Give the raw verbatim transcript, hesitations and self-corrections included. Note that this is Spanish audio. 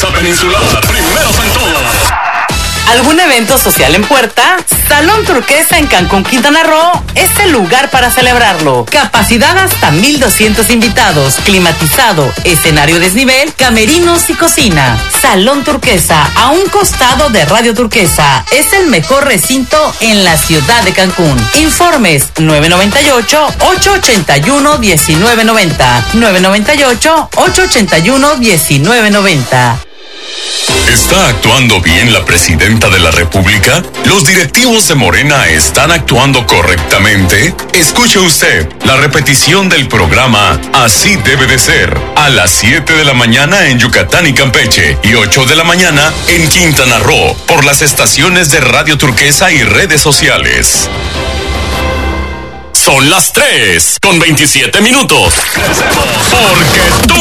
Turquesa Peninsular, primeros en todo. ¿Algún evento social en puerta? Salón Turquesa en Cancún, Quintana Roo es el lugar para celebrarlo. Capacidad hasta mil doscientos invitados, climatizado, escenario desnivel, camerinos y cocina. Salón Turquesa, a un costado de Radio Turquesa, es el mejor recinto en la ciudad de Cancún. Informes nueve nueve ocho, ocho ocho uno, uno nueve nueve cero, nueve nueve ocho, ocho ocho uno, uno nueve nueve cero. ¿Está actuando bien la presidenta de la República? ¿Los directivos de Morena están actuando correctamente? Escuche usted la repetición del programa Así debe de ser, a las siete de la mañana en Yucatán y Campeche y ocho de la mañana en Quintana Roo, por las estaciones de Radio Turquesa y redes sociales. Son las tres con veintisiete minutos. Porque tú